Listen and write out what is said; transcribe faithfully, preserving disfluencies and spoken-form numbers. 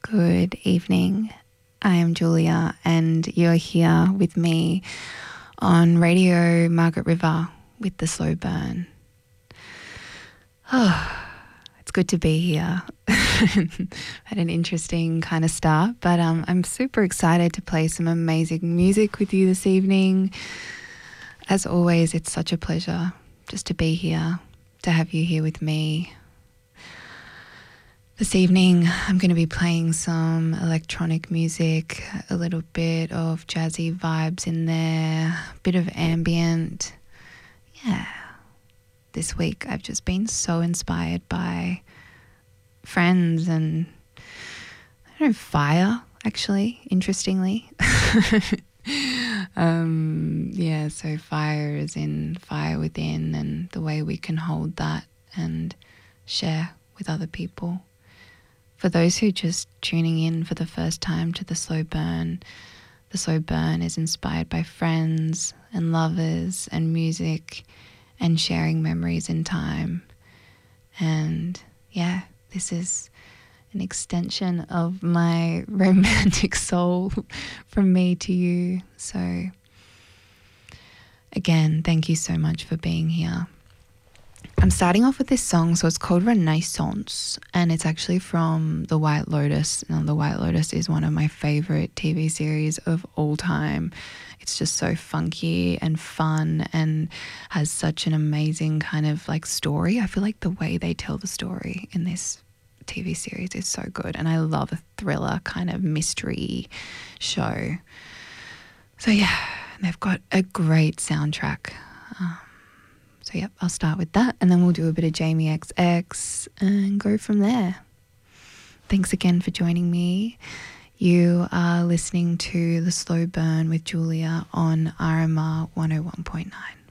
Good evening. I am Julia, and you're here with me on Radio Margaret River with the Slow Burn. Oh, it's good to be here. Had an interesting kind of start, but um, I'm super excited to play some amazing music with you this evening. As always, it's such a pleasure just to be here, to have you here with me. This evening, I'm going to be playing some electronic music, a little bit of jazzy vibes in there, a bit of ambient. Yeah. This week, I've just been so inspired by friends and, I don't know, fire, actually, interestingly. um, yeah, so fire is in fire within, and the way we can hold that and share with other people. For those who are just tuning in for the first time to the Slow Burn, the Slow Burn is inspired by friends and lovers and music and sharing memories in time. And yeah, this is an extension of my romantic soul from me to you. So again, thank you so much for being here. I'm starting off with this song, so it's called Renaissance, and it's actually from The White Lotus. Now, The White Lotus is one of my favorite T V series of all time. It's just so funky and fun and has such an amazing kind of like story. I feel like the way they tell the story in this T V series is so good, and I love a thriller kind of mystery show. So yeah, they've got a great soundtrack. Um, So yep, I'll start with that, and then we'll do a bit of Jamie X X and go from there. Thanks again for joining me. You are listening to The Slow Burn with Julia on R M R one oh one point nine.